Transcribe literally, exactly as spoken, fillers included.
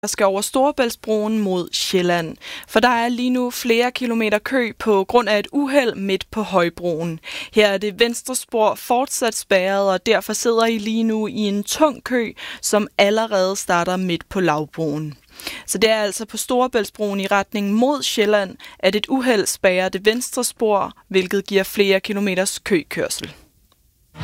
der skal over Storebæltsbroen mod Sjælland, for der er lige nu flere kilometer kø på grund af et uheld midt på Højbroen. Her er det venstre spor fortsat spærret, og derfor sidder I lige nu i en tung kø, som allerede starter midt på Lavbroen. Så det er altså på Storebæltsbroen i retning mod Sjælland, at et uheld spærrer det venstre spor, hvilket giver flere kilometers køkørsel.